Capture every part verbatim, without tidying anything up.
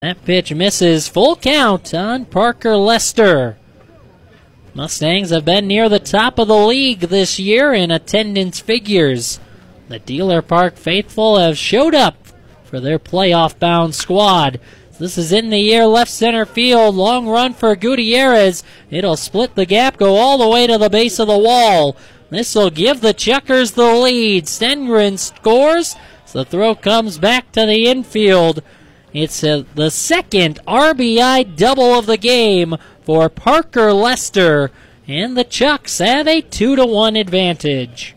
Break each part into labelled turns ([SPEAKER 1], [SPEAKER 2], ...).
[SPEAKER 1] That pitch misses. Full count on Parker Lester. Mustangs have been near the top of the league this year in attendance figures. The Dealer Park faithful have showed up for their playoff-bound squad. This is in the air, left center field. Long run for Gutierrez. It'll split the gap, go all the way to the base of the wall. This will give the Chuckers the lead. Stengren scores. The throw comes back to the infield. It's uh, the second R B I double of the game for Parker Lester, and the Chucks have a two to one advantage.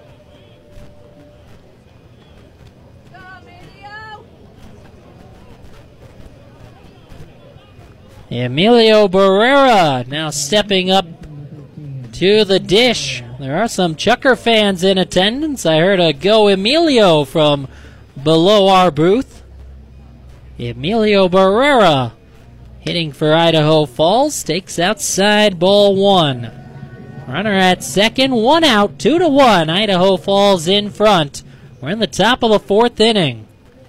[SPEAKER 1] Emilio Barrera now stepping up to the dish. There are some Chucker fans in attendance. I heard a "Go Emilio" from below our booth. Emilio Barrera hitting for Idaho Falls, takes outside ball one. Runner at second, one out, two to one. Idaho Falls in front. We're in the top of the fourth inning.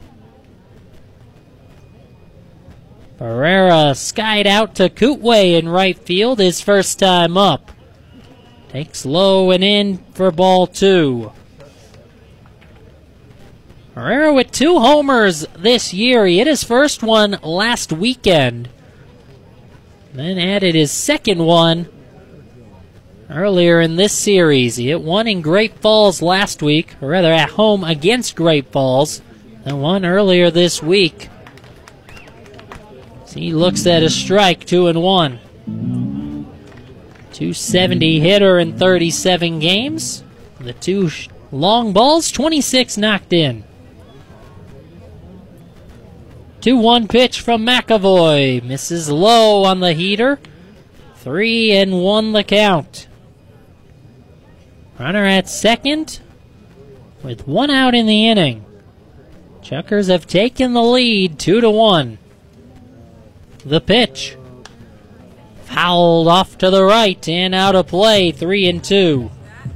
[SPEAKER 1] Barrera skied out to Kootway in right field, his first time up. Takes low and in for ball two. Barrera with two homers this year. He hit his first one last weekend. Then added his second one earlier in this series. He hit one in Great Falls last week, or rather at home against Great Falls, and one earlier this week. He looks at a strike, two and one. two seventy hitter in thirty-seven games. The two long balls, twenty-six knocked in. two one pitch from McAvoy. Misses low on the heater. three and one the count. Runner at second with one out in the inning. Chuckers have taken the lead, two to one. The pitch. Fouled off to the right and out of play, three and two.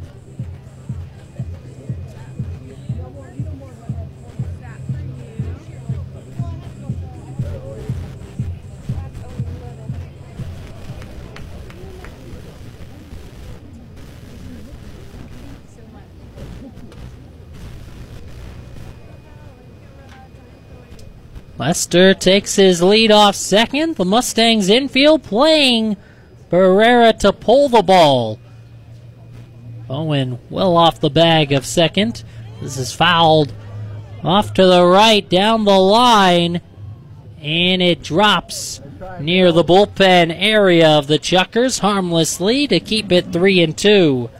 [SPEAKER 1] Lester takes his lead off second. The Mustangs infield playing Barrera to pull the ball. Owen well off the bag of second. This is fouled off to the right down the line, and it drops near the bullpen area of the Chuckers harmlessly to keep it three and two.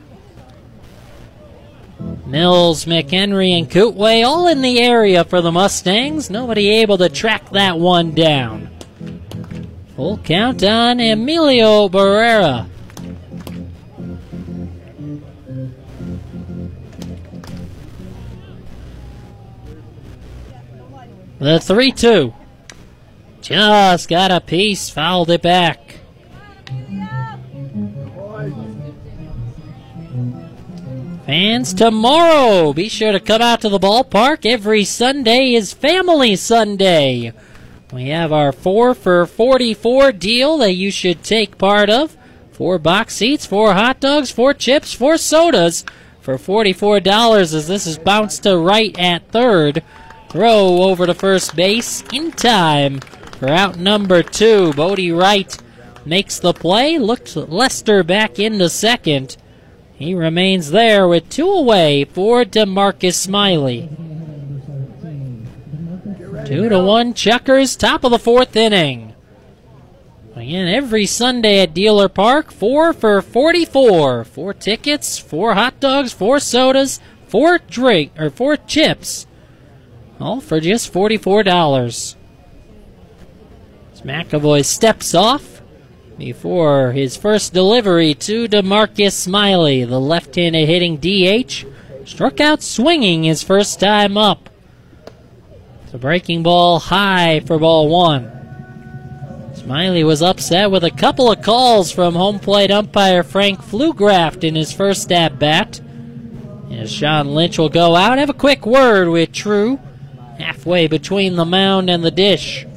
[SPEAKER 1] Mills, McHenry, and Kootway all in the area for the Mustangs. Nobody able to track that one down. Full count on Emilio Barrera. The three two. Just got a piece, fouled it back. Fans, tomorrow, be sure to come out to the ballpark. Every Sunday is Family Sunday. We have our four for forty-four deal that you should take part of. Four box seats, four hot dogs, four chips, four sodas for forty-four dollars as this is bounced to right at third. Throw over to first base in time for out number two. Bodie Wright makes the play. Looks Lester back into second. He remains there with two away for DeMarcus Smiley. Two to one Chuckers, top of the fourth inning. Again, every Sunday at Dealer Park, four for forty-four. Four tickets, four hot dogs, four sodas, four drink or four chips. All for just forty-four dollars. As McAvoy steps off before his first delivery to DeMarcus Smiley, the left-handed hitting D H, struck out swinging his first time up. It's a breaking ball high for ball one. Smiley was upset with a couple of calls from home plate umpire Frank Flugraft in his first at-bat. As Sean Lynch will go out, have a quick word with True, halfway between the mound and the dish.